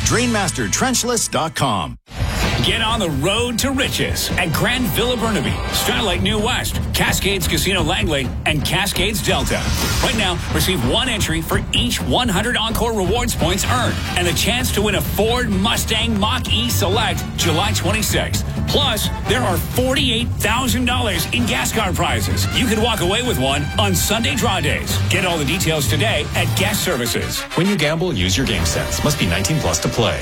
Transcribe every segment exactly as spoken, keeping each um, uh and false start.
Drainmaster Trenchless dot com. Get on the road to riches at Grand Villa Burnaby, Starlight New West, Cascades Casino Langley, and Cascades Delta. Right now, receive one entry for each one hundred Encore Rewards points earned and a chance to win a Ford Mustang Mach-E Select July twenty-sixth. Plus, there are forty-eight thousand dollars in gas card prizes. You could walk away with one on Sunday draw days. Get all the details today at Guest Services. When you gamble, use your game sense. Must be nineteen plus to play.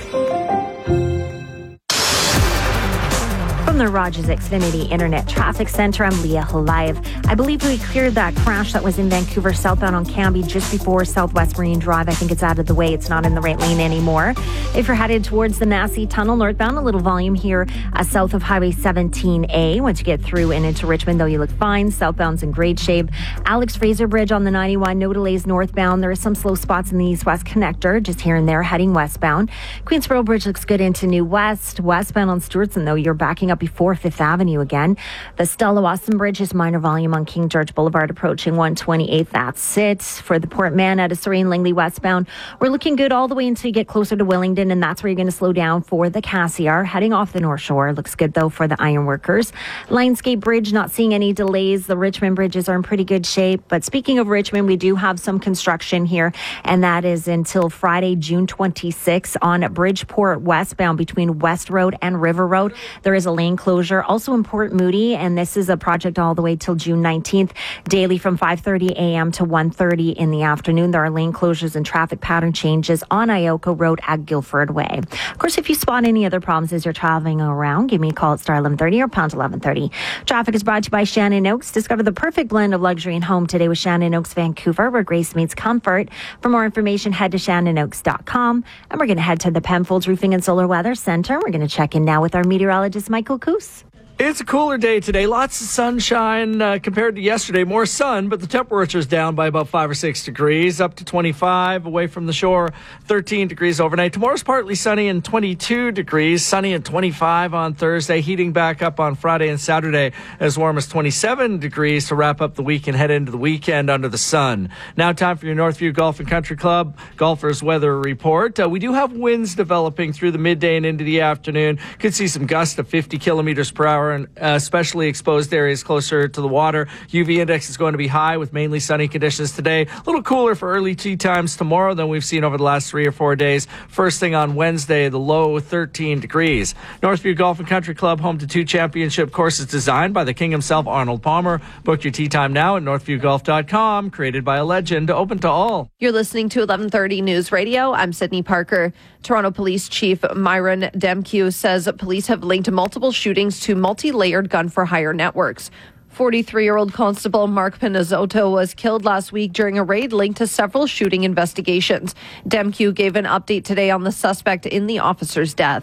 From the Rogers Xfinity Internet Traffic Center, I'm Leah Halive. I believe we cleared that crash that was in Vancouver southbound on Cambie just before Southwest Marine Drive. I think it's out of the way. It's not in the right lane anymore. If you're headed towards the Massey Tunnel northbound, a little volume here uh, south of Highway seventeen A. Once you get through and into Richmond, though, you look fine. Southbound's in great shape. Alex Fraser Bridge on the ninety-one, no delays northbound. There are some slow spots in the east-west connector, just here and there, heading westbound. Queensboro Bridge looks good into New West. Westbound on Stewartson, though, you're backing up before Fifth Avenue again. The Stella Wasson Bridge is minor volume on King George Boulevard approaching one twenty-eighth. That's it. For the Port Mann out of Surrey Langley westbound, we're looking good all the way until you get closer to Willingdon, and that's where you're going to slow down for the Cassiar. Heading off the North Shore. Looks good, though, for the Ironworkers. Lionsgate Bridge, not seeing any delays. The Richmond bridges are in pretty good shape. But speaking of Richmond, we do have some construction here, and that is until Friday, June twenty-sixth on Bridgeport westbound between West Road and River Road. There is a lane closure. Also in Port Moody, and this is a project all the way till June nineteenth, daily from five thirty a.m. to one thirty in the afternoon. There are lane closures and traffic pattern changes on Ioko Road at Guildford Way. Of course, if you spot any other problems as you're traveling around, give me a call at star eleven thirty or pound eleven thirty. Traffic is brought to you by Shannon Oaks. Discover the perfect blend of luxury and home today with Shannon Oaks Vancouver, where grace meets comfort. For more information, head to shannon oaks dot com. And we're going to head to the Penfolds Roofing and Solar Weather Center. We're going to check in now with our meteorologist, Michael Coos. It's a cooler day today. Lots of sunshine uh, compared to yesterday. More sun, but the temperature's down by about five or six degrees, up to twenty-five away from the shore, thirteen degrees overnight. Tomorrow's partly sunny and twenty-two degrees, sunny and twenty-five on Thursday, heating back up on Friday and Saturday as warm as twenty-seven degrees to wrap up the week and head into the weekend under the sun. Now time for your Northview Golf and Country Club Golfers Weather Report. Uh, we do have winds developing through the midday and into the afternoon. Could see some gusts of fifty kilometers per hour and uh, especially exposed areas closer to the water. U V index is going to be high with mainly sunny conditions today. A little cooler for early tea times tomorrow than we've seen over the last three or four days. First thing on Wednesday, the low thirteen degrees. Northview Golf and Country Club, home to two championship courses designed by the king himself, Arnold Palmer. Book your tea time now at northview golf dot com. Created by a legend, open to all. You're listening to eleven thirty News Radio. I'm Sydney Parker. Toronto Police Chief Myron Demkew says police have linked multiple shootings to multi-layered gun-for-hire networks. forty-three-year-old Constable Mark Pinazzotto was killed last week during a raid linked to several shooting investigations. Demkew gave an update today on the suspect in the officer's death.